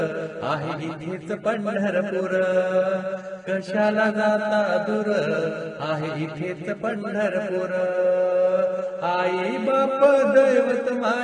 आहे इथेच पंढरपूर, कशाला जाता दूर, आहे इथेच पंढरपूर. आई बाप दैवत माझे